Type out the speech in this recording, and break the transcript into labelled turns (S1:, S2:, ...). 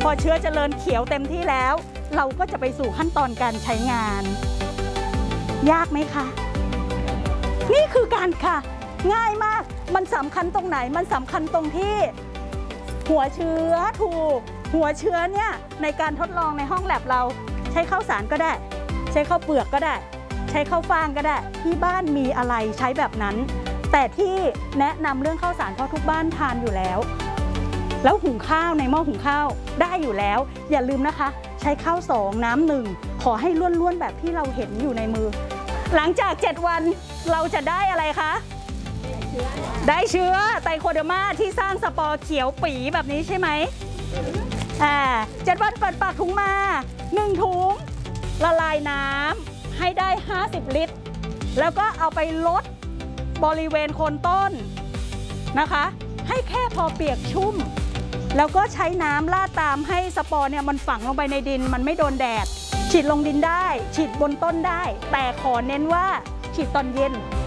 S1: พอเชื้อเจริญเขียวเต็มที่แล้ว เราก็จะไปสู่ขั้นตอนการใช้งาน ยากไหมคะนี่คือการค่ะง่ายมากมันสำคัญตรงไหนมันสำคัญตรงที่หัวเชื้อถูกหัวเชื้อเนี่ยในการทดลองในห้องแลบเราใช้ข้าวสารก็ได้ใช้ข้าวเปลือกก็ได้ใช้ข้าวฟ่างก็ได้ที่บ้านมีอะไรใช้แบบนั้นแต่ที่แนะนำเรื่องข้าวสารเพราะทุกบ้านทานอยู่แล้วหุงข้าวในหม้อหุงข้าวได้อยู่แล้วอย่าลืมนะคะใช้ข้าว2น้ำ1ขอให้ล้วนๆแบบที่เราเห็นอยู่ในมือหลังจาก7วันเราจะได้อะไรคะได้เชื้อไตโคเดอร์มาที่สร้างสปอร์เขียวปีแบบนี้ใช่ไหม7 วันเปิดปากถุงมา1ถุงละลายน้ำให้ได้50 ลิตรแล้วก็เอาไปลดบริเวณโคนต้นนะคะให้แค่พอเปียกชุ่มแล้วก็ใช้น้ำลาดตามให้สปอร์เนี่ยมันฝังลงไปในดินมันไม่โดนแดดฉีดลงดินได้ฉีดบนต้นได้แต่ขอเน้นว่าฉีดตอนเย็น